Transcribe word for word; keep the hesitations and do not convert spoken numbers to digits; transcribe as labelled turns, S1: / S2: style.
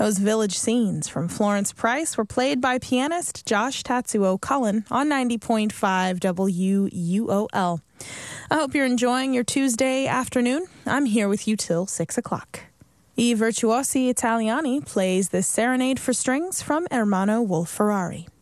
S1: Those village scenes from Florence Price were played by pianist Josh Tatsuo Cullen on ninety point five W U O L. I hope you're enjoying your Tuesday afternoon. I'm here with you till six o'clock. I Virtuosi Italiani plays this serenade for strings from Ermanno Wolf-Ferrari.